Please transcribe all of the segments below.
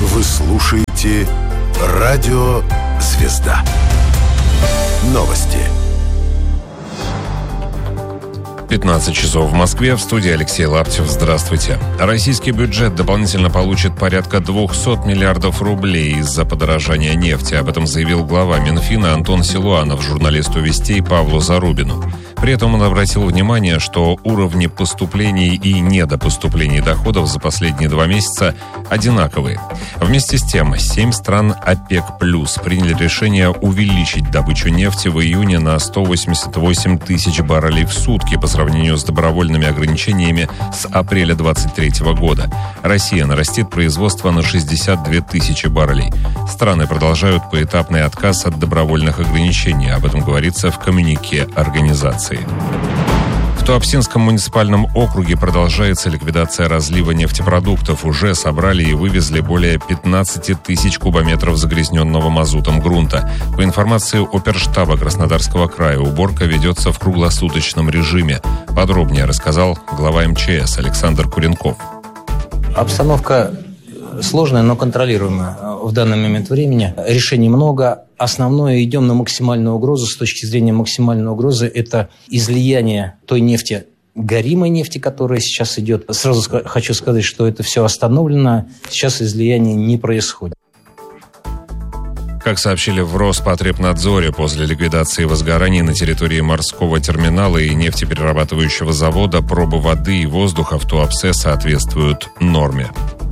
Вы слушаете Радио Звезда. Новости. 15 часов в Москве. В студии Алексей Лаптев. Здравствуйте. Российский бюджет дополнительно получит порядка 200 миллиардов рублей из-за подорожания нефти. Об этом заявил глава Минфина Антон Силуанов журналисту «Вестей» Павлу Зарубину. При этом он обратил внимание, что уровни поступлений и недопоступлений доходов за последние 2 месяца одинаковые. Вместе с тем, 7 стран ОПЕК+ приняли решение увеличить добычу нефти в июне на 188 тысяч баррелей в сутки по сравнению с добровольными ограничениями с апреля 2023 года. Россия нарастит производство на 62 тысячи баррелей. Страны продолжают поэтапный отказ от добровольных ограничений. Об этом говорится в коммюнике организации. В Туапсинском муниципальном округе продолжается ликвидация разлива нефтепродуктов. Уже собрали и вывезли более 15 тысяч кубометров загрязненного мазутом грунта. По информации оперштаба Краснодарского края, уборка ведется в круглосуточном режиме. Подробнее рассказал глава МЧС Александр Куренков. Обстановка сложная, но контролируемая в данный момент времени. Решений много. Основное, идем на максимальную угрозу. С точки зрения максимальной угрозы, это излияние той нефти, горимой нефти, которая сейчас идет. Сразу хочу сказать, что это все остановлено. Сейчас излияние не происходит. Как сообщили в Роспотребнадзоре, после ликвидации возгораний на территории морского терминала и нефтеперерабатывающего завода пробы воды и воздуха в Туапсе соответствуют норме.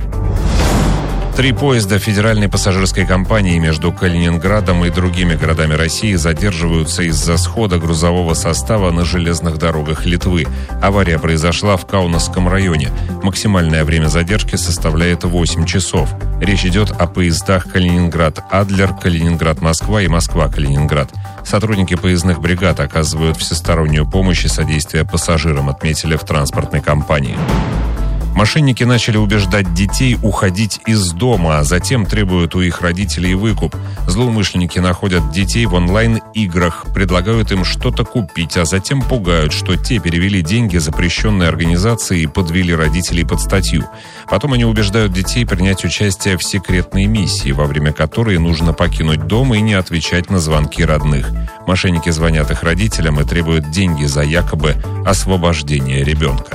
3 поезда федеральной пассажирской компании между Калининградом и другими городами России задерживаются из-за схода грузового состава на железных дорогах Литвы. Авария произошла в Каунасском районе. Максимальное время задержки составляет 8 часов. Речь идет о поездах Калининград-Адлер, Калининград-Москва и Москва-Калининград. Сотрудники поездных бригад оказывают всестороннюю помощь и содействие пассажирам, отметили в транспортной компании. Мошенники начали убеждать детей уходить из дома, а затем требуют у их родителей выкуп. Злоумышленники находят детей в онлайн-играх, предлагают им что-то купить, а затем пугают, что те перевели деньги запрещенной организации и подвели родителей под статью. Потом они убеждают детей принять участие в секретной миссии, во время которой нужно покинуть дом и не отвечать на звонки родных. Мошенники звонят их родителям и требуют деньги за якобы освобождение ребенка.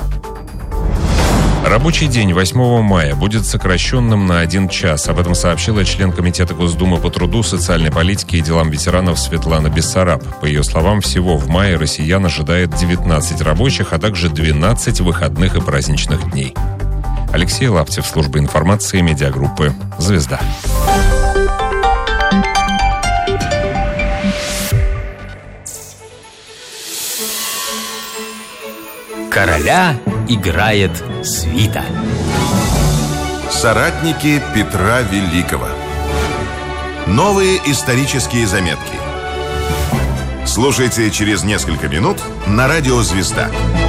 Рабочий день 8 мая будет сокращенным на 1 час. Об этом сообщила член Комитета Госдумы по труду, социальной политике и делам ветеранов Светлана Бессараб. По ее словам, всего в мае россиян ожидает 19 рабочих, а также 12 выходных и праздничных дней. Алексей Лаптев, служба информации, медиагруппы «Звезда». Короля играет свита. Соратники Петра Великого. Новые исторические заметки. Слушайте через несколько минут на Радио Звезда.